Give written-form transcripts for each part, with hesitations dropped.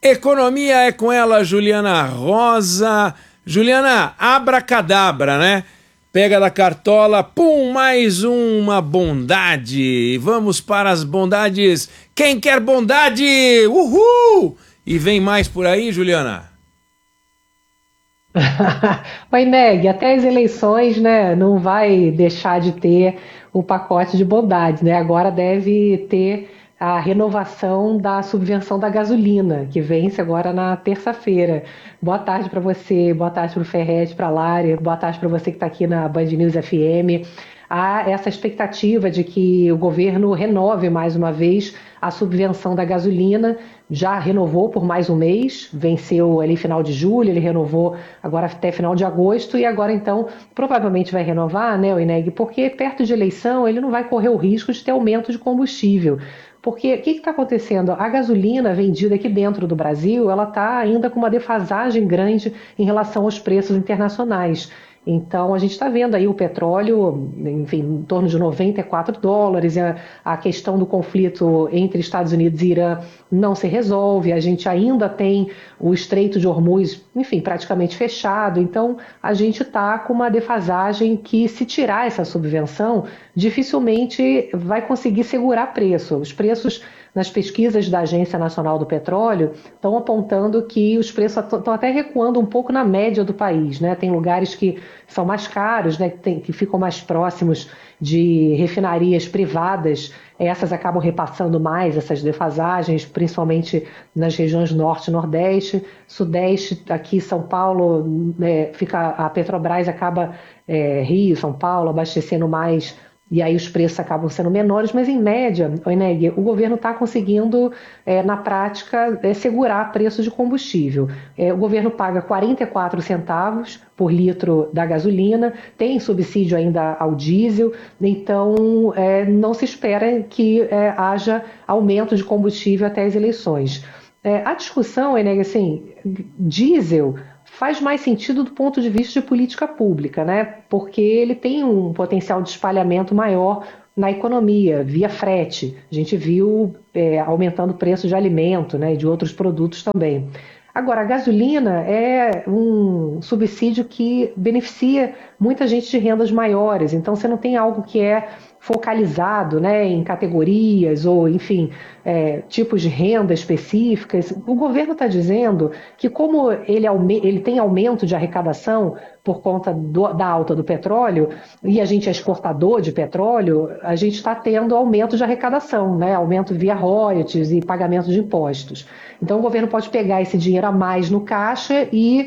Economia é com ela, Juliana Rosa. Juliana, abracadabra, né? Pega da cartola, pum, mais uma bondade. Vamos para as bondades. Quem quer bondade? Uhul! E vem mais por aí, Juliana? Oi, Neg, até as eleições, né, não vai deixar de ter o pacote de bondades, né? Agora deve ter a renovação da subvenção da gasolina, que vence agora na terça-feira. Boa tarde para você, boa tarde para o Ferrete, para a Lari, boa tarde para você que está aqui na Band News FM. Há essa expectativa de que o governo renove mais uma vez a subvenção da gasolina. Já renovou por mais um mês, venceu ali final de julho, ele renovou agora até final de agosto e agora então provavelmente vai renovar, né, o INEG, porque perto de eleição ele não vai correr o risco de ter aumento de combustível. Porque o que está acontecendo? A gasolina vendida aqui dentro do Brasil, ela está ainda com uma defasagem grande em relação aos preços internacionais. Então, a gente está vendo aí o petróleo, enfim, em torno de US$ 94. A questão do conflito entre Estados Unidos e Irã não se resolve. A gente ainda tem o Estreito de Hormuz, enfim, praticamente fechado. Então, a gente está com uma defasagem que, se tirar essa subvenção, dificilmente vai conseguir segurar preço. Os preços nas pesquisas da Agência Nacional do Petróleo estão apontando que os preços estão até recuando um pouco na média do país, né? Tem lugares que são mais caros, né? Que ficam mais próximos de refinarias privadas, essas acabam repassando mais essas defasagens, principalmente nas regiões norte e nordeste, sudeste, aqui São Paulo, fica a Petrobras acaba Rio, São Paulo, abastecendo mais e aí os preços acabam sendo menores, mas em média, Oineg, o governo está conseguindo, na prática, segurar preços de combustível. O governo paga 44 centavos por litro da gasolina, tem subsídio ainda ao diesel, então não se espera que haja aumento de combustível até as eleições. A discussão, Oineg, assim, diesel faz mais sentido do ponto de vista de política pública, né? Porque ele tem um potencial de espalhamento maior na economia, via frete. A gente viu aumentando o preço de alimento, né, e de outros produtos também. Agora, a gasolina é um subsídio que beneficia muita gente de rendas maiores, então você não tem algo que é focalizado, né, em categorias ou, enfim, tipos de renda específicas. O governo está dizendo que como ele tem aumento de arrecadação por conta da alta do petróleo, e a gente é exportador de petróleo, a gente está tendo aumento de arrecadação, né, aumento via royalties e pagamento de impostos. Então o governo pode pegar esse dinheiro a mais no caixa e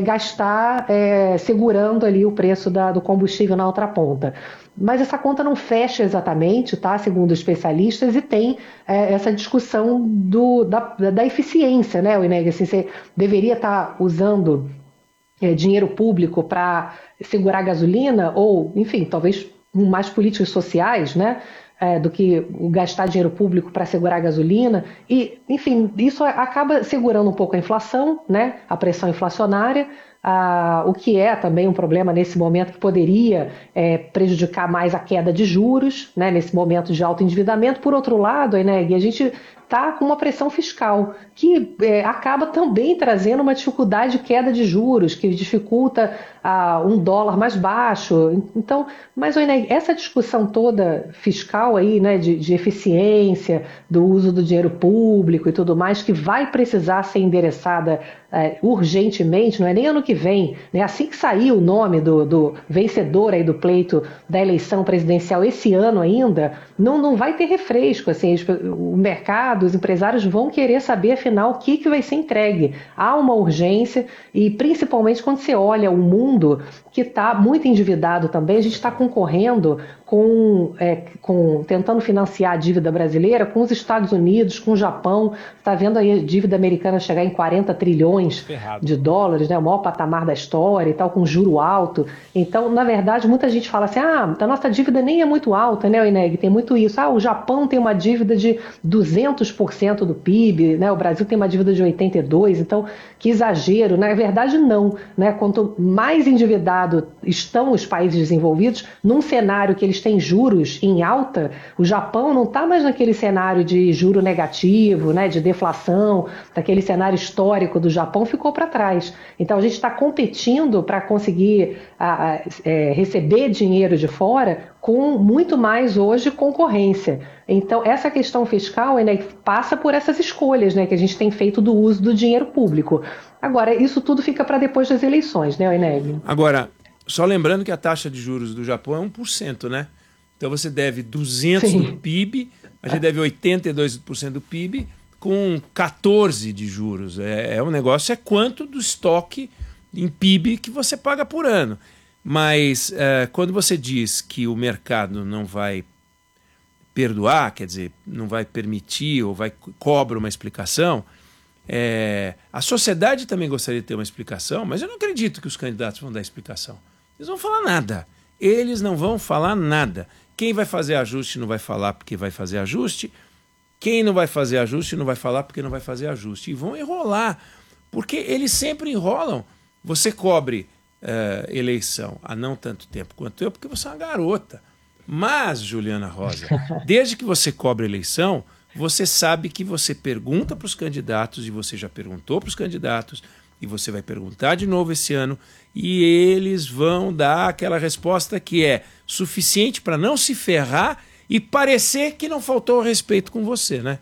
gastar segurando ali o preço do combustível na outra ponta. Mas essa conta não fecha exatamente, tá? Segundo os especialistas, e tem essa discussão da eficiência, né, Ineg? Assim, você deveria estar usando dinheiro público para segurar a gasolina, ou, enfim, talvez mais políticas sociais, né? Do que gastar dinheiro público para segurar a gasolina. E, enfim, isso acaba segurando um pouco a inflação, né? A pressão inflacionária, o que é também um problema nesse momento que poderia prejudicar mais a queda de juros, né, nesse momento de alto endividamento. Por outro lado, né, a gente está com uma pressão fiscal que acaba também trazendo uma dificuldade de queda de juros, que dificulta um dólar mais baixo. Então, mas essa discussão toda fiscal aí, né, de eficiência, do uso do dinheiro público e tudo mais, que vai precisar ser endereçada urgentemente, não é nem ano que vem, né? Assim que sair o nome do vencedor aí do pleito da eleição presidencial esse ano ainda, não vai ter refresco, assim, o mercado, os empresários vão querer saber afinal o que vai ser entregue. Há uma urgência e principalmente quando você olha o mundo que está muito endividado também, a gente está concorrendo tentando financiar a dívida brasileira com os Estados Unidos, com o Japão. Está vendo aí a dívida americana chegar em 40 trilhões de dólares, né, o maior patamar da história e tal, com juro alto. Então, na verdade, muita gente fala assim, a nossa dívida nem é muito alta, né, Ineg? Tem muito isso. O Japão tem uma dívida de tantos por cento do PIB, né? O Brasil tem uma dívida de 82%, então que exagero. Na verdade, não, né? Quanto mais endividado estão os países desenvolvidos, num cenário que eles têm juros em alta, o Japão não está mais naquele cenário de juro negativo, né? De deflação, daquele cenário histórico do Japão, ficou para trás. Então a gente está competindo para conseguir receber dinheiro de fora com muito mais hoje concorrência. Então, essa questão fiscal, né, passa por essas escolhas, né, que a gente tem feito do uso do dinheiro público. Agora, isso tudo fica para depois das eleições, né, Eneg? Agora, só lembrando que a taxa de juros do Japão é 1%, né? Então você deve 200 Sim. do PIB, a gente deve 82% do PIB com 14 de juros. O negócio é quanto do estoque em PIB que você paga por ano. Mas quando você diz que o mercado não vai perdoar, quer dizer, não vai permitir ou cobra uma explicação, a sociedade também gostaria de ter uma explicação, mas eu não acredito que os candidatos vão dar explicação. Eles não vão falar nada. Eles não vão falar nada. Quem vai fazer ajuste não vai falar porque vai fazer ajuste. Quem não vai fazer ajuste não vai falar porque não vai fazer ajuste. E vão enrolar, porque eles sempre enrolam. Você cobre eleição há não tanto tempo quanto eu, porque você é uma garota. Mas, Juliana Rosa, desde que você cobre eleição, você sabe que você pergunta para os candidatos, e você já perguntou para os candidatos, e você vai perguntar de novo esse ano, e eles vão dar aquela resposta que é suficiente para não se ferrar e parecer que não faltou respeito com você, né?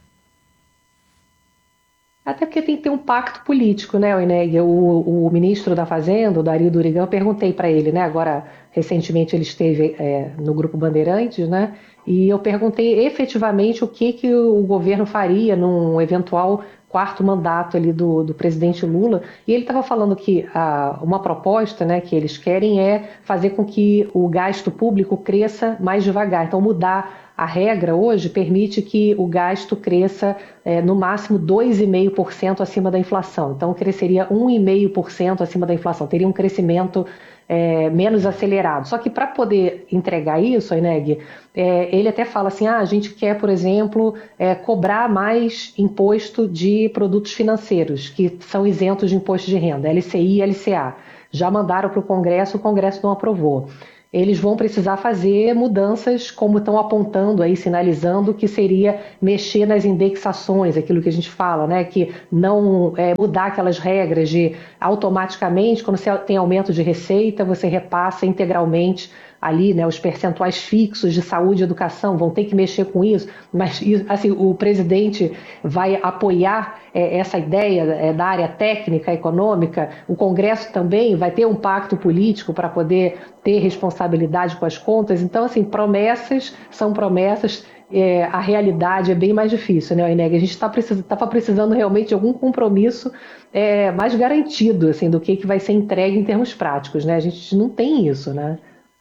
Até porque tem que ter um pacto político, né, Eneg? O ministro da Fazenda, o Dario Durigan, eu perguntei para ele, né? Agora, recentemente ele esteve no Grupo Bandeirantes, né? E eu perguntei efetivamente o que o governo faria num eventual quarto mandato ali do presidente Lula. E ele estava falando que uma proposta, né, que eles querem é fazer com que o gasto público cresça mais devagar. Então, mudar a regra hoje permite que o gasto cresça no máximo 2,5% acima da inflação. Então, cresceria 1,5% acima da inflação. Teria um crescimento menos acelerado. Só que para poder entregar isso, Eneg, ele até fala assim, a gente quer, por exemplo, cobrar mais imposto de produtos financeiros, que são isentos de imposto de renda, LCI e LCA. Já mandaram para o Congresso não aprovou. Eles vão precisar fazer mudanças, como estão apontando aí, sinalizando que seria mexer nas indexações, aquilo que a gente fala, né? Que não mudar aquelas regras de automaticamente, quando você tem aumento de receita, você repassa integralmente ali, né, os percentuais fixos de saúde e educação, vão ter que mexer com isso, mas assim, o presidente vai apoiar essa ideia da área técnica, econômica, o Congresso também vai ter um pacto político para poder ter responsabilidade com as contas, então assim, promessas são promessas, a realidade é bem mais difícil, né, Eneg? A gente estava precisando realmente de algum compromisso mais garantido, assim, do que vai ser entregue em termos práticos, né? A gente não tem isso, né?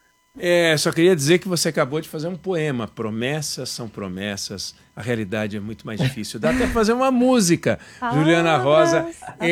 Só queria dizer que você acabou de fazer um poema. Promessas são promessas, a realidade é muito mais difícil. Dá até fazer uma música. Palavras, Juliana Rosa.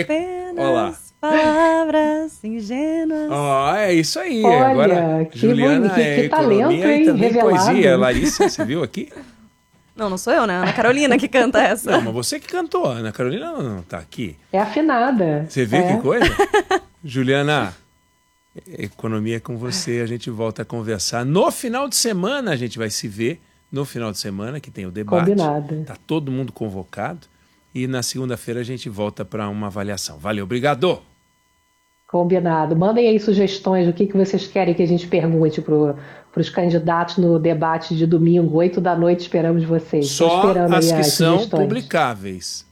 Olá. Palavras ingênuas. É isso aí. Olha, agora, Juliana que talento, economia e também revelado. poesia. Larissa, você viu aqui? Não sou eu, né? Ana Carolina que canta essa. Não, mas você que cantou. A Ana Carolina não tá aqui. É afinada. Você viu que coisa? Juliana, economia é com você, a gente volta a conversar. No final de semana a gente vai se ver, no final de semana que tem o debate. Combinado. Tá todo mundo convocado e na segunda-feira a gente volta para uma avaliação. Valeu, obrigado! Combinado. Mandem aí sugestões do que vocês querem que a gente pergunte para os candidatos no debate de domingo, 8 da noite, esperamos vocês. Só esperando as aí que são sugestões. publicáveis.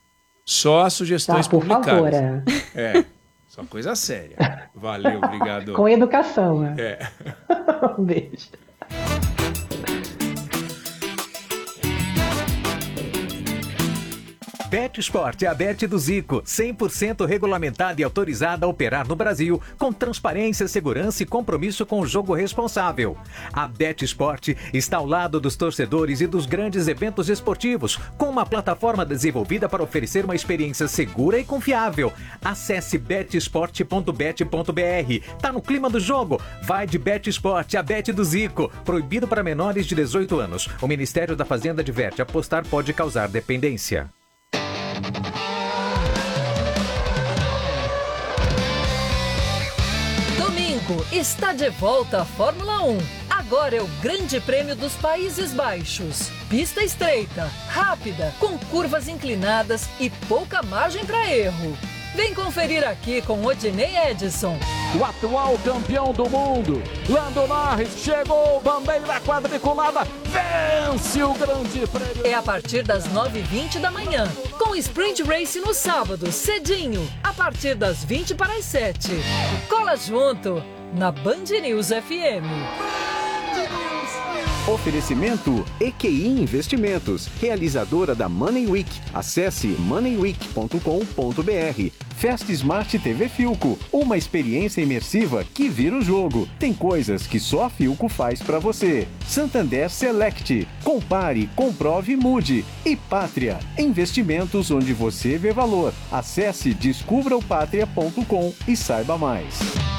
Só as sugestões por publicáveis. favor. Só coisa séria. Valeu, obrigado. Com educação. Um beijo. Bet Sport é a Bet do Zico, 100% regulamentada e autorizada a operar no Brasil, com transparência, segurança e compromisso com o jogo responsável. A Bet Sport está ao lado dos torcedores e dos grandes eventos esportivos, com uma plataforma desenvolvida para oferecer uma experiência segura e confiável. Acesse betsport.bet.br. Tá no clima do jogo? Vai de Bet Sport, a Bet do Zico. Proibido para menores de 18 anos. O Ministério da Fazenda adverte: apostar pode causar dependência. Domingo está de volta a Fórmula 1. Agora é o Grande Prêmio dos Países Baixos. Pista estreita, rápida, com curvas inclinadas e pouca margem para erro. Vem conferir aqui com Odinei Edson. O atual campeão do mundo, Lando Norris, chegou, bandeira quadriculada, vence o Grande Prêmio. É a partir das 9h20 da manhã, com Sprint Race no sábado, cedinho, a partir das 20 para as 7. Cola junto, na Band News FM. Oferecimento EQI Investimentos, realizadora da Money Week. Acesse moneyweek.com.br. Fast Smart TV Philco, uma experiência imersiva que vira o jogo. Tem coisas que só a Philco faz pra você. Santander Select, compare, comprove e mude. E Pátria, investimentos onde você vê valor. Acesse descubraopatria.com e saiba mais.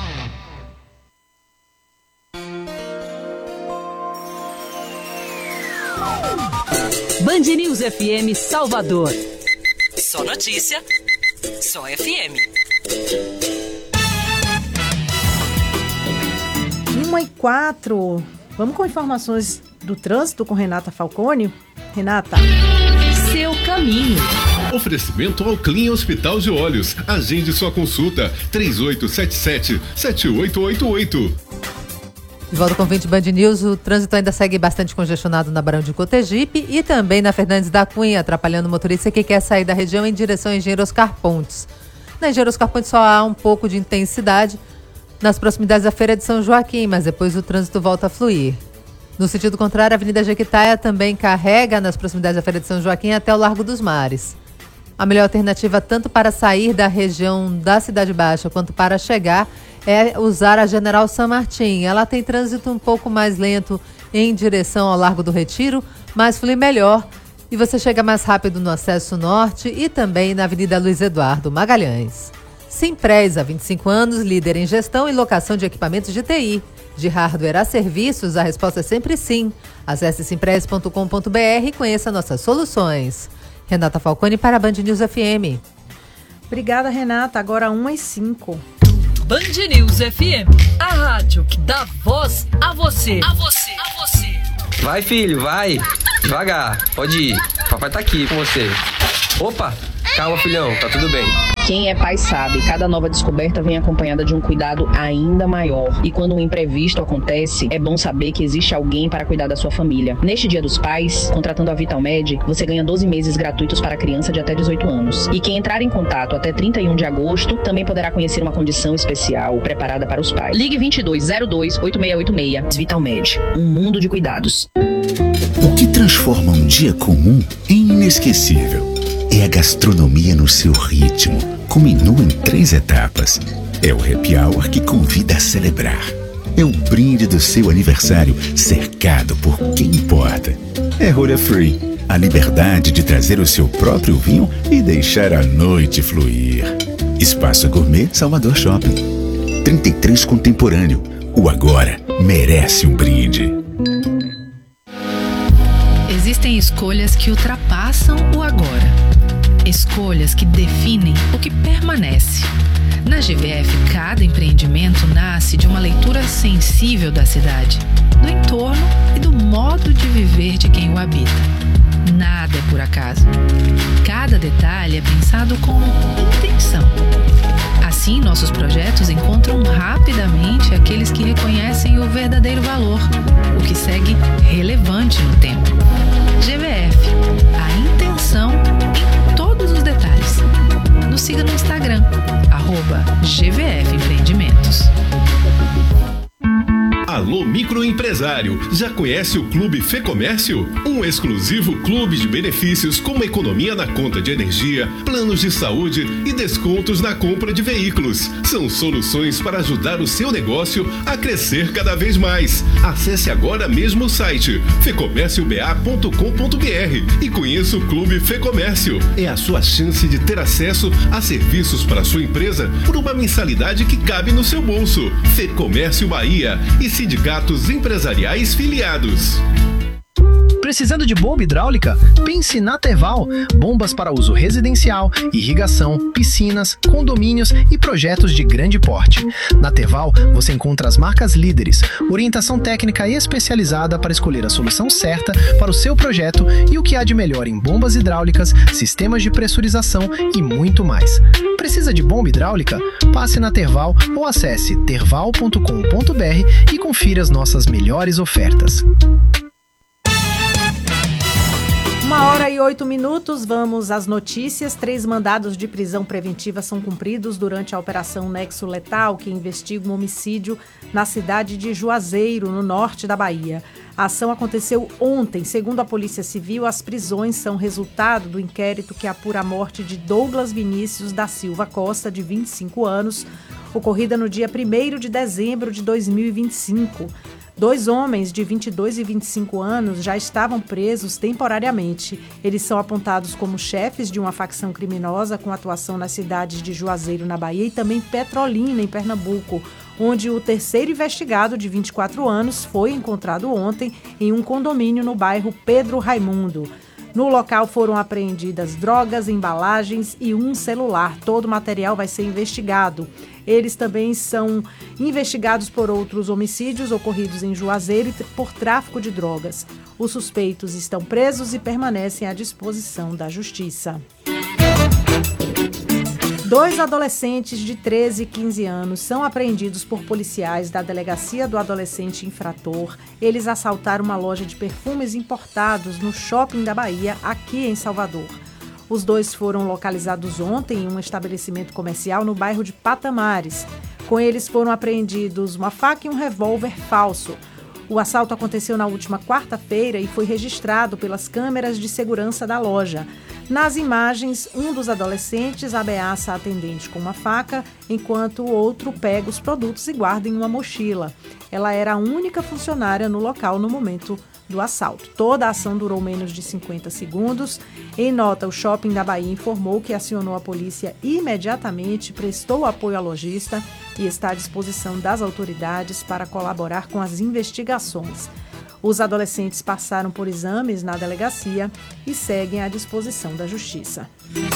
Band News FM Salvador. Só notícia, só FM. 1h04. Vamos com informações do trânsito com Renata Falcone. Renata. Seu caminho. Oferecimento ao Clean Hospital de Olhos. Agende sua consulta 3877-7888. De volta com 20 Band News, o trânsito ainda segue bastante congestionado na Barão de Cotegipe e também na Fernandes da Cunha, atrapalhando o motorista que quer sair da região em direção a Engenheiro Oscar Pontes. Na Engenheiro Oscar Pontes só há um pouco de intensidade nas proximidades da Feira de São Joaquim, mas depois o trânsito volta a fluir. No sentido contrário, a Avenida Jequitaia também carrega nas proximidades da Feira de São Joaquim até o Largo dos Mares. A melhor alternativa tanto para sair da região da Cidade Baixa quanto para chegar é usar a General San Martín. Ela tem trânsito um pouco mais lento em direção ao Largo do Retiro, mas flui melhor e você chega mais rápido no acesso norte e também na Avenida Luiz Eduardo Magalhães. Simpress, há 25 anos, líder em gestão e locação de equipamentos de TI. De hardware a serviços, a resposta é sempre sim. Acesse simpress.com.br e conheça nossas soluções. Renata Falcone para a Band News FM. Obrigada, Renata. Agora 1h05. Band News FM, a rádio que dá voz a você. A você, a você. Vai, filho, vai. Devagar, pode ir. Papai tá aqui com você. Opa, calma, filhão, tá tudo bem. Quem é pai sabe, cada nova descoberta vem acompanhada de um cuidado ainda maior. E quando um imprevisto acontece, é bom saber que existe alguém para cuidar da sua família. Neste Dia dos Pais, contratando a Vitalmed, você ganha 12 meses gratuitos para criança de até 18 anos. E quem entrar em contato até 31 de agosto também poderá conhecer uma condição especial preparada para os pais. Ligue 2202-8686. Vitalmed, um mundo de cuidados. O que transforma um dia comum em inesquecível é a gastronomia no seu ritmo, com menu em 3 etapas. É o happy hour que convida a celebrar. É o brinde do seu aniversário cercado por quem importa. É rolha free, a liberdade de trazer o seu próprio vinho e deixar a noite fluir. Espaço Gourmet Salvador Shopping. 33 Contemporâneo. O agora merece um brinde. Existem escolhas que ultrapassam o agora. Escolhas que definem o que permanece. Na GVF, cada empreendimento nasce de uma leitura sensível da cidade, do entorno e do modo de viver de quem o habita. Nada é por acaso. Cada detalhe é pensado com intenção. Assim, nossos projetos encontram rapidamente aqueles que reconhecem o verdadeiro valor, o que segue relevante no tempo. GVF, a intenção em todos os detalhes. Nos siga no Instagram, @GVF Empreendimentos. Alô Microempreendedor. Empresário, já conhece o Clube Fê Comércio? Um exclusivo clube de benefícios como economia na conta de energia, planos de saúde e descontos na compra de veículos. São soluções para ajudar o seu negócio a crescer cada vez mais. Acesse agora mesmo o site fecomércioba.com.br e conheça o Clube Fê Comércio. É a sua chance de ter acesso a serviços para a sua empresa por uma mensalidade que cabe no seu bolso. Fê Comércio Bahia e sindicatos empresariais filiados. Precisando de bomba hidráulica? Pense na Terval. Bombas para uso residencial, irrigação, piscinas, condomínios e projetos de grande porte. Na Terval, você encontra as marcas líderes, orientação técnica especializada para escolher a solução certa para o seu projeto e o que há de melhor em bombas hidráulicas, sistemas de pressurização e muito mais. Precisa de bomba hidráulica? Passe na Terval ou acesse terval.com.br e confira as nossas melhores ofertas. 1h08, vamos às notícias. 3 mandados de prisão preventiva são cumpridos durante a Operação Nexo Letal, que investiga um homicídio na cidade de Juazeiro, no norte da Bahia. A ação aconteceu ontem. Segundo a Polícia Civil, as prisões são resultado do inquérito que apura a morte de Douglas Vinícius da Silva Costa, de 25 anos, ocorrida no dia 1º de dezembro de 2025. 2 homens de 22 e 25 anos já estavam presos temporariamente. Eles são apontados como chefes de uma facção criminosa com atuação nas cidades de Juazeiro, na Bahia, e também Petrolina, em Pernambuco, onde o terceiro investigado, de 24 anos, foi encontrado ontem em um condomínio no bairro Pedro Raimundo. No local foram apreendidas drogas, embalagens e um celular. Todo o material vai ser investigado. Eles também são investigados por outros homicídios ocorridos em Juazeiro e por tráfico de drogas. Os suspeitos estão presos e permanecem à disposição da Justiça. 2 adolescentes de 13 e 15 anos são apreendidos por policiais da Delegacia do Adolescente Infrator. Eles assaltaram uma loja de perfumes importados no Shopping da Bahia, aqui em Salvador. Os 2 foram localizados ontem em um estabelecimento comercial no bairro de Patamares. Com eles foram apreendidos uma faca e um revólver falso. O assalto aconteceu na última quarta-feira e foi registrado pelas câmeras de segurança da loja. Nas imagens, um dos adolescentes ameaça a atendente com uma faca, enquanto o outro pega os produtos e guarda em uma mochila. Ela era a única funcionária no local no momento do assalto. Toda a ação durou menos de 50 segundos. Em nota, o Shopping da Bahia informou que acionou a polícia imediatamente, prestou apoio à lojista e está à disposição das autoridades para colaborar com as investigações. Os adolescentes passaram por exames na delegacia e seguem à disposição da Justiça.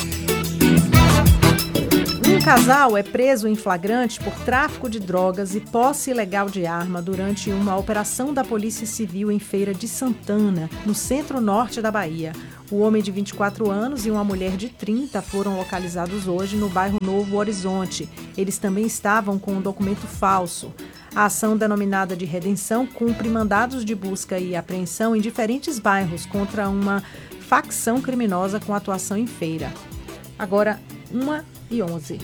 Um casal é preso em flagrante por tráfico de drogas e posse ilegal de arma durante uma operação da Polícia Civil em Feira de Santana, no centro-norte da Bahia. O homem de 24 anos e uma mulher de 30 foram localizados hoje no bairro Novo Horizonte. Eles também estavam com um documento falso. A ação, denominada de Redenção, cumpre mandados de busca e apreensão em diferentes bairros contra uma facção criminosa com atuação em Feira. Agora, 1h11.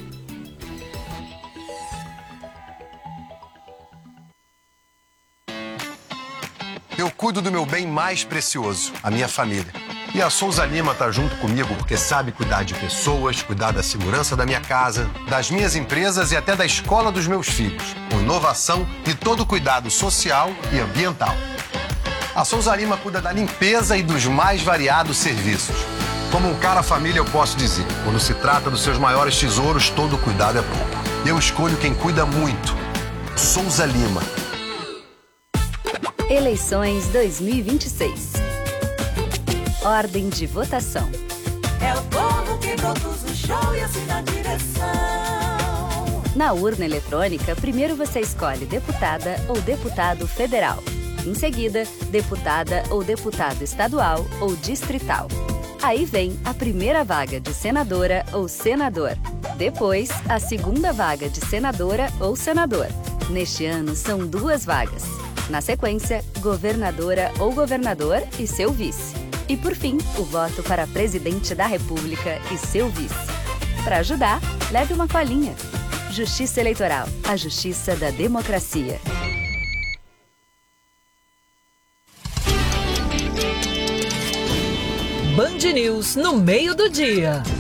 Eu cuido do meu bem mais precioso, a minha família. E a Souza Lima tá junto comigo porque sabe cuidar de pessoas, cuidar da segurança da minha casa, das minhas empresas e até da escola dos meus filhos, com inovação e todo o cuidado social e ambiental. A Souza Lima cuida da limpeza e dos mais variados serviços. Como um cara família, eu posso dizer, quando se trata dos seus maiores tesouros, todo cuidado é pouco. Eu escolho quem cuida muito. Souza Lima. Eleições 2026. Ordem de votação. É o povo que produz o show e assim dá direção. Na urna eletrônica, primeiro você escolhe deputada ou deputado federal. Em seguida, deputada ou deputado estadual ou distrital. Aí vem a primeira vaga de senadora ou senador. Depois, a segunda vaga de senadora ou senador. Neste ano, são 2 vagas. Na sequência, governadora ou governador e seu vice. E, por fim, o voto para presidente da República e seu vice. Para ajudar, leve uma colinha. Justiça Eleitoral, a justiça da democracia. Band News no meio do dia.